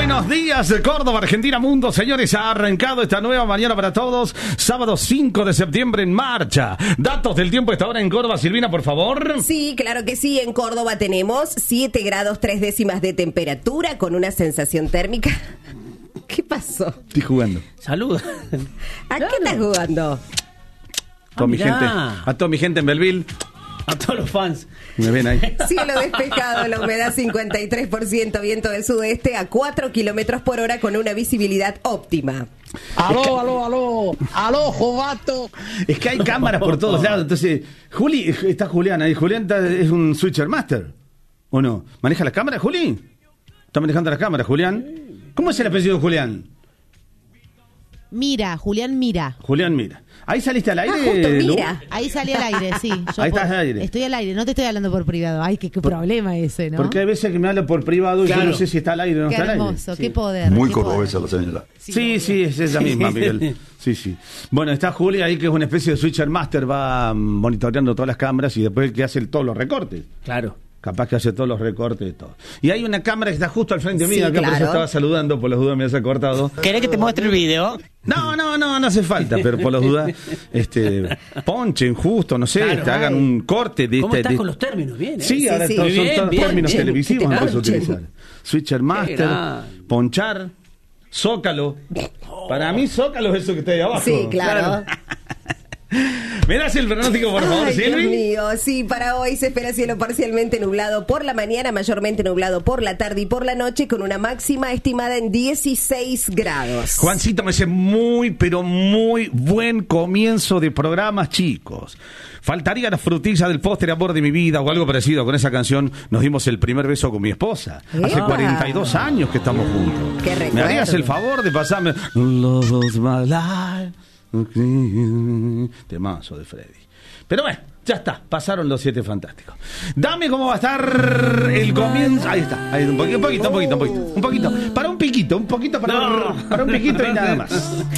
Buenos días, Córdoba, Argentina, mundo. Señores, ha arrancado esta nueva mañana para todos. Sábado 5 de septiembre en marcha. Datos del tiempo a esta hora en Córdoba. Silvina, por favor. Sí, claro que sí. En Córdoba tenemos 7 grados 3 décimas de temperatura con una sensación térmica. ¿Qué pasó? Estoy jugando. Salud. ¿A qué estás jugando? A toda mi gente en Belleville. A todos los fans. Me ven ahí. Cielo despejado, la humedad 53%, viento del sudeste a 4 kilómetros por hora con una visibilidad óptima. Aló, Jovato. Es que hay cámaras por todos lados. Entonces, Juli, está Julián ahí. Julián es un switcher master. ¿O no? ¿Maneja las cámaras, Juli? ¿Está manejando las cámaras, Julián? ¿Cómo es el apellido de Julián? Mira, Julián Mira. Julián Mira. ¿Ahí saliste al aire? Justo, mira. Ahí salí al aire, sí. Ahí estás al aire. Estoy al aire, no te estoy hablando por privado. Ay, qué problema ese, ¿no? Porque hay veces que me habla por privado y yo no sé si está al aire o no Qué está al aire. hermoso, qué poder. Muy qué cordobesa poder. la señora. Sí, es ella misma, Miguel. Sí. Bueno, está Juli ahí, que es una especie de switcher master, va monitoreando todas las cámaras y después el que hace todos los recortes. Claro. Capaz que hace todos los recortes y todo. Y hay una cámara que está justo al frente Sí, mío, acá por eso claro. estaba saludando, por las dudas me has cortado. ¿Querés que te muestre el video? No hace falta, pero por las dudas, ponchen justo, no sé, Claro. hagan un corte de ¿Cómo estás de- con los términos? Bien, ¿eh? Sí, ahora sí. todos Muy son bien, todos bien, términos bien. televisivos Que te empezó a ponchen. utilizar. Switcher Master, grande. ponchar, zócalo. Para mí zócalo es eso que está ahí abajo. Sí, claro. ¿Me das el pronóstico, por favor, Ay, Dios Silvi? mío, sí, para hoy se espera cielo parcialmente nublado por la mañana, mayormente nublado por la tarde y por la noche, con una máxima estimada en 16 grados. Juancito me dice muy, pero muy buen comienzo de programas, chicos. Faltaría la frutilla del postre amor de mi vida o algo parecido. Con esa canción nos dimos el primer beso con mi esposa. Hace ¡Epa! 42 años que estamos juntos. ¡Qué recuerdo! ¿Me harías el favor de pasarme Love of my life? Temazo de Freddy. Pero bueno, ya está, pasaron los 7 fantásticos. Dame cómo va a estar el comienzo. Ahí está, ahí, un poquito, para un piquito y nada más.